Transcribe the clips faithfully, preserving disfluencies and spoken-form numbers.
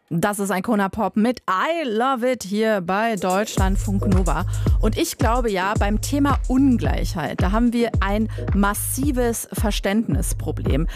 Das ist Icona Pop mit I Love It hier bei Deutschlandfunk Nova. Und ich glaube ja, beim Thema Ungleichheit, da haben wir ein massives Verständnisproblem.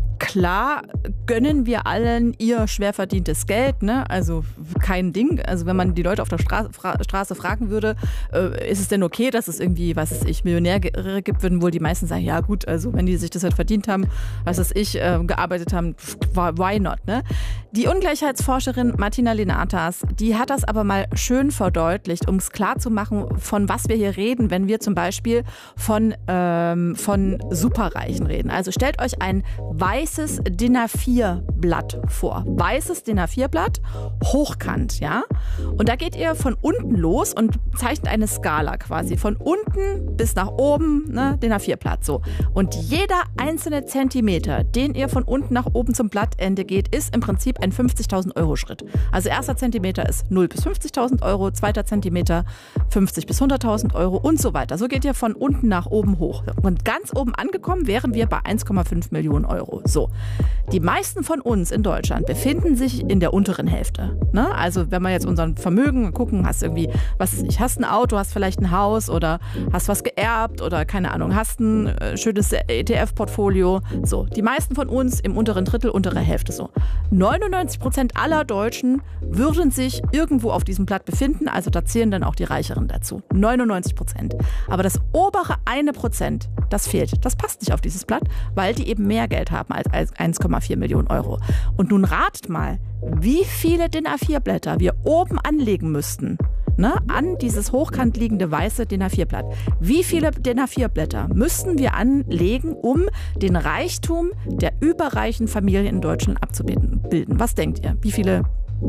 Klar gönnen wir allen ihr schwer verdientes Geld, ne? Also kein Ding. Also wenn man die Leute auf der Stra- Fra- Straße fragen würde, äh, ist es denn okay, dass es irgendwie, was weiß ich, Millionäre gibt, würden wohl die meisten sagen, ja gut, also wenn die sich das halt verdient haben, was weiß ich, äh, gearbeitet haben, why not, ne? Die Ungleichheitsforscherin Martina Lenatas, die hat das aber mal schön verdeutlicht, um es klar zu machen, von was wir hier reden, wenn wir zum Beispiel von, ähm, von Superreichen reden. Also stellt euch ein weißes D I N A vier Blatt vor. Weißes D I N A vier Blatt, hochkant, ja. Und da geht ihr von unten los und zeichnet eine Skala quasi. Von unten bis nach oben, ne, D I N A vier Blatt, so. Und jeder einzelne Zentimeter, den ihr von unten nach oben zum Blattende geht, ist im Prinzip ein fünfzigtausend Euro Schritt. Also erster Zentimeter ist null bis fünfzigtausend Euro, zweiter Zentimeter fünfzig bis hunderttausend Euro und so weiter. So geht ihr von unten nach oben hoch. Und ganz oben angekommen wären wir bei eins Komma fünf Millionen Euro. So. Die meisten von uns in Deutschland befinden sich in der unteren Hälfte. Ne? Also wenn wir jetzt unseren Vermögen gucken, hast irgendwie, was ist ich, hast ein Auto, hast vielleicht ein Haus oder hast was geerbt oder keine Ahnung, hast ein äh, schönes E T F-Portfolio. So, die meisten von uns im unteren Drittel, untere Hälfte so. neunundneunzig Prozent aller Deutschen würden sich irgendwo auf diesem Blatt befinden, also da zählen dann auch die Reicheren dazu. neunundneunzig Prozent. Aber das obere eine Prozent, das fehlt. Das passt nicht auf dieses Blatt, weil die eben mehr Geld haben als, als eins Komma vier Millionen Euro. Und nun ratet mal, wie viele D I N A vier Blätter wir oben anlegen müssten, ne, an dieses hochkant liegende weiße D I N A vier Blatt. Wie viele D I N A vier Blätter müssten wir anlegen, um den Reichtum der überreichen Familien in Deutschland abzubilden? Was denkt ihr? Wie viele?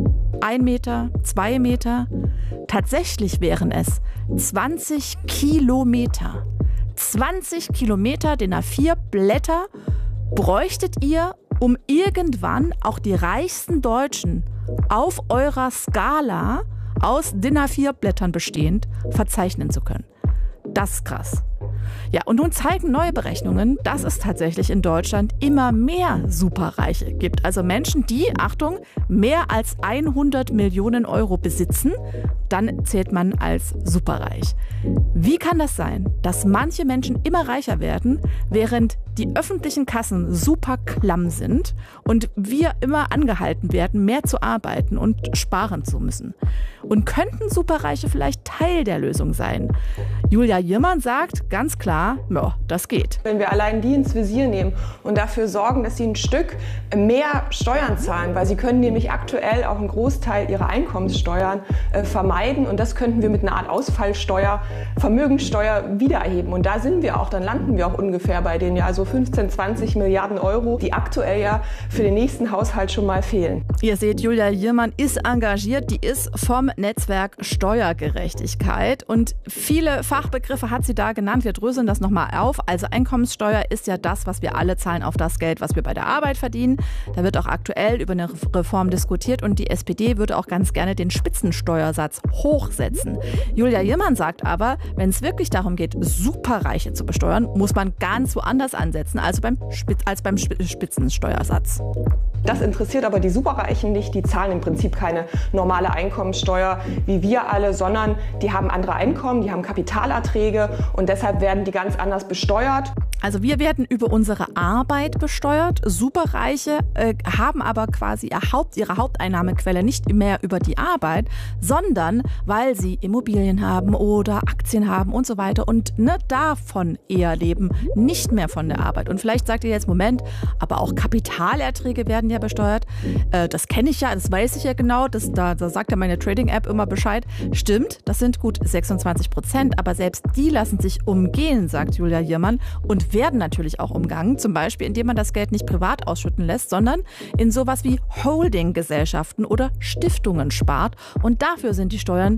Ein Meter? Zwei Meter? Tatsächlich wären es zwanzig Kilometer. zwanzig Kilometer D I N A vier Blätter bräuchtet ihr, um irgendwann auch die reichsten Deutschen auf eurer Skala aus D I N A vier Blättern bestehend verzeichnen zu können. Das ist krass. Ja, und nun zeigen neue Berechnungen, dass es tatsächlich in Deutschland immer mehr Superreiche gibt. Also Menschen, die, Achtung, mehr als hundert Millionen Euro besitzen, dann zählt man als superreich. Wie kann das sein, dass manche Menschen immer reicher werden, während die öffentlichen Kassen super klamm sind und wir immer angehalten werden, mehr zu arbeiten und sparen zu müssen? Und könnten Superreiche vielleicht Teil der Lösung sein? Julia Jirmann sagt ganz klar, ja, das geht. Wenn wir allein die ins Visier nehmen und dafür sorgen, dass sie ein Stück mehr Steuern zahlen, weil sie können nämlich aktuell auch einen Großteil ihrer Einkommenssteuern äh, vermeiden und das könnten wir mit einer Art Ausfallsteuer, Vermögenssteuer wiedererheben. Und da sind wir auch, dann landen wir auch ungefähr bei den ja so fünfzehn, zwanzig Milliarden Euro, die aktuell ja für den nächsten Haushalt schon mal fehlen. Ihr seht, Julia Jirmann ist engagiert, die ist vom Netzwerk Steuergerechtigkeit und viele Fachbegriffe hat sie da genannt. Wir dröseln das nochmal auf. Also Einkommenssteuer ist ja das, was wir alle zahlen auf das Geld, was wir bei der Arbeit verdienen. Da wird auch aktuell über eine Reform diskutiert und die S P D würde auch ganz gerne den Spitzensteuersatz hochsetzen. Julia Jirmann sagt aber, wenn es wirklich darum geht, Superreiche zu besteuern, muss man ganz woanders ansetzen, also beim Spitz, als beim Spitzensteuersatz. Das interessiert aber die Superreichen nicht. Die zahlen im Prinzip keine normale Einkommensteuer wie wir alle, sondern die haben andere Einkommen, die haben Kapitalerträge und deshalb werden die ganz anders besteuert. Also wir werden über unsere Arbeit besteuert. Superreiche äh, haben aber quasi ihr Haupt, ihre Haupteinnahmequelle nicht mehr über die Arbeit, sondern weil sie Immobilien haben oder Aktien haben und so weiter und ne, davon eher leben, nicht mehr von der Arbeit. Und vielleicht sagt ihr jetzt, Moment, aber auch Kapitalerträge werden ja besteuert. Äh, das kenne ich ja, das weiß ich ja genau. Das, da, da sagt ja meine Trading-App immer Bescheid. Stimmt, das sind gut sechsundzwanzig Prozent, aber selbst die lassen sich umgehen, sagt Julia Jirmann, und werden natürlich auch umgangen, zum Beispiel indem man das Geld nicht privat ausschütten lässt, sondern in sowas wie Holding-Gesellschaften oder Stiftungen spart. Und dafür sind die Steuern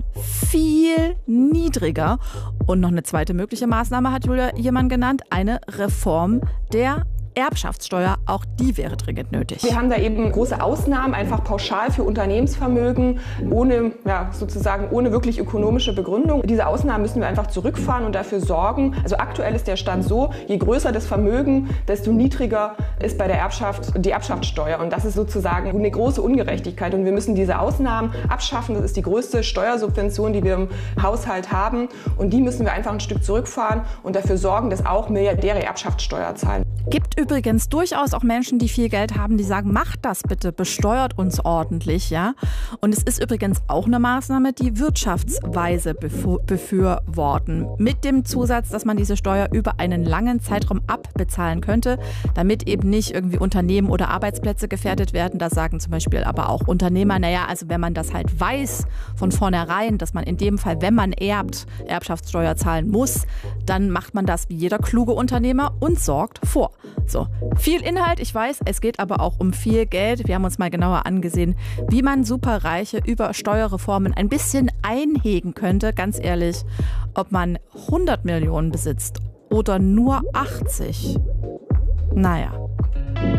viel niedriger. Und noch eine zweite mögliche Maßnahme hat Julia Jirmann genannt, eine Reform der Erbschaftssteuer, auch die wäre dringend nötig. Wir haben da eben große Ausnahmen, einfach pauschal für Unternehmensvermögen, ohne, ja, sozusagen ohne wirklich ökonomische Begründung. Diese Ausnahmen müssen wir einfach zurückfahren und dafür sorgen. Also aktuell ist der Stand so, je größer das Vermögen, desto niedriger ist bei der Erbschaft die Erbschaftssteuer. Und das ist sozusagen eine große Ungerechtigkeit. Und wir müssen diese Ausnahmen abschaffen. Das ist die größte Steuersubvention, die wir im Haushalt haben. Und die müssen wir einfach ein Stück zurückfahren und dafür sorgen, dass auch Milliardäre Erbschaftssteuer zahlen. Gibt übrigens durchaus auch Menschen, die viel Geld haben, die sagen, macht das bitte, besteuert uns ordentlich, ja. Und es ist übrigens auch eine Maßnahme, die Wirtschaftsweise befürworten. Mit dem Zusatz, dass man diese Steuer über einen langen Zeitraum abbezahlen könnte, damit eben nicht irgendwie Unternehmen oder Arbeitsplätze gefährdet werden. Da sagen zum Beispiel aber auch Unternehmer, naja, also wenn man das halt weiß von vornherein, dass man in dem Fall, wenn man erbt, Erbschaftssteuer zahlen muss, dann macht man das wie jeder kluge Unternehmer und sorgt vor. So, viel Inhalt, ich weiß, es geht aber auch um viel Geld. Wir haben uns mal genauer angesehen, wie man Superreiche über Steuerreformen ein bisschen einhegen könnte. Ganz ehrlich, ob man hundert Millionen besitzt oder nur achtzig. Naja,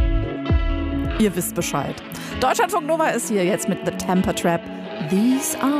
ihr wisst Bescheid. Deutschlandfunk Nova ist hier jetzt mit The Temper Trap. These are